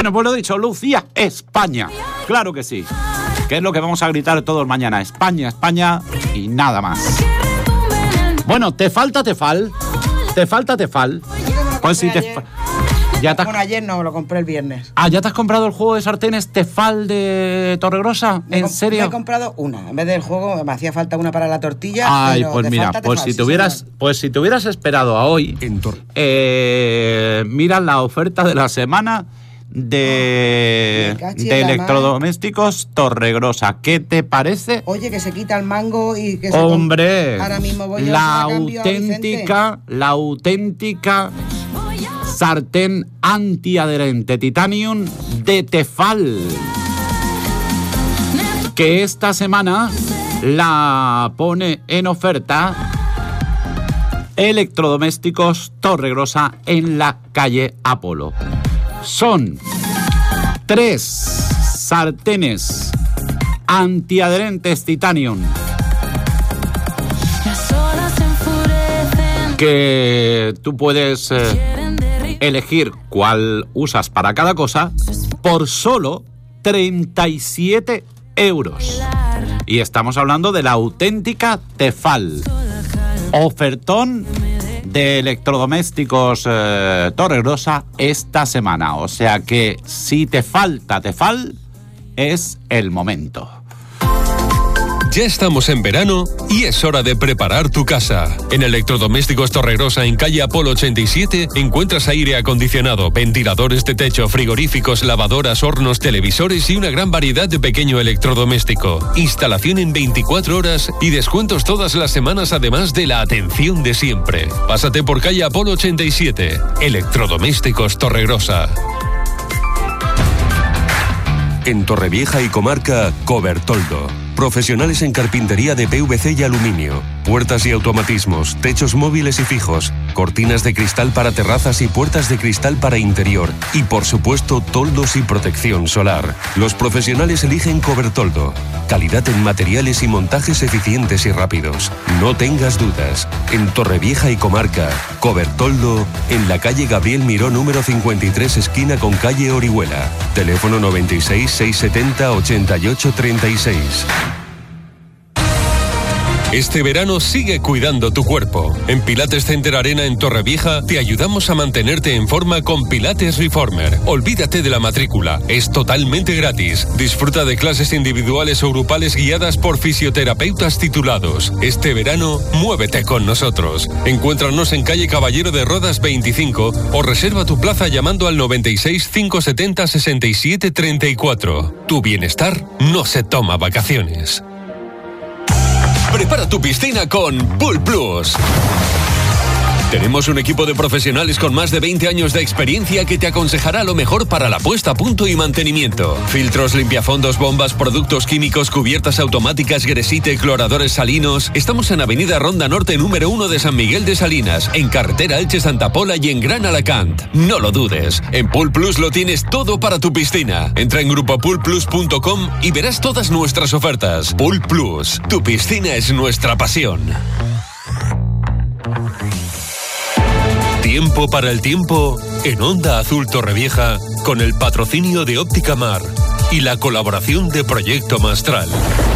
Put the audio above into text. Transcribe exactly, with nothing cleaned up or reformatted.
Bueno, pues lo dicho, Lucía, España. Claro que sí. Que es lo que vamos a gritar todos mañana. España, España y nada más. Bueno, ¿te falta Tefal? ¿Te falta Tefal? Pues si te... Ya te has... Bueno, ayer no, lo compré el viernes. Ah, ¿ya te has comprado el juego de sartenes Tefal de Torregrosa? ¿En serio? Me he comprado una. En vez del juego me hacía falta una para la tortilla. Ay, pero pues mira, falta pues Tefal, si, te sí, hubieras, señor. pues si te hubieras esperado a hoy, eh, mira la oferta de la semana de, Me cachi de en la electrodomésticos Torregrosa. ¿Qué te parece? Oye, que se quita el mango y que se... Hombre, Ahora mismo voy yo la a cambio a auténtica, la auténtica sartén antiadherente Titanium de Tefal, que esta semana la pone en oferta Electrodomésticos Torregrosa en la calle Apolo. Son tres sartenes antiadherentes Titanium que tú puedes eh, elegir cuál usas para cada cosa por solo treinta y siete euros. Y estamos hablando de la auténtica Tefal. Ofertón de electrodomésticos eh, Torregrosa esta semana. O sea que si te falta Tefal, es el momento. Ya estamos en verano y es hora de preparar tu casa. En Electrodomésticos Torregrosa, en calle Apolo ochenta y siete, encuentras aire acondicionado, ventiladores de techo, frigoríficos, lavadoras, hornos, televisores y una gran variedad de pequeño electrodoméstico. Instalación en veinticuatro horas y descuentos todas las semanas, además de la atención de siempre. Pásate por calle Apolo ochenta y siete. Electrodomésticos Torregrosa. En Torrevieja y comarca, Cobertoldo. Profesionales en carpintería de P V C y aluminio, puertas y automatismos, techos móviles y fijos, cortinas de cristal para terrazas y puertas de cristal para interior y, por supuesto, toldos y protección solar. Los profesionales eligen Cobertoldo. Calidad en materiales y montajes eficientes y rápidos. No tengas dudas. En Torrevieja y comarca, Cobertoldo, en la calle Gabriel Miró número cincuenta y tres, esquina con calle Orihuela. Teléfono noventa y seis, seiscientos setenta, ochenta y ocho treinta y seis. Este verano sigue cuidando tu cuerpo. En Pilates Center Arena en Torrevieja te ayudamos a mantenerte en forma con Pilates Reformer. Olvídate de la matrícula, es totalmente gratis. Disfruta de clases individuales o grupales guiadas por fisioterapeutas titulados. Este verano, muévete con nosotros. Encuéntranos en calle Caballero de Rodas veinticinco o reserva tu plaza llamando al noventa y seis, quinientos setenta, sesenta y siete treinta y cuatro. Tu bienestar no se toma vacaciones. Prepara tu piscina con Pool Plus. Tenemos un equipo de profesionales con más de veinte años de experiencia que te aconsejará lo mejor para la puesta a punto y mantenimiento. Filtros, limpiafondos, bombas, productos químicos, cubiertas automáticas, gresite, cloradores salinos. Estamos en Avenida Ronda Norte número uno de San Miguel de Salinas, en carretera Elche Santa Pola y en Gran Alacant. No lo dudes, en Pool Plus lo tienes todo para tu piscina. Entra en grupo pool plus punto com y verás todas nuestras ofertas. Pool Plus, tu piscina es nuestra pasión. Tiempo para el tiempo en Onda Azul Torrevieja, con el patrocinio de Óptica Mar y la colaboración de Proyecto Mastral.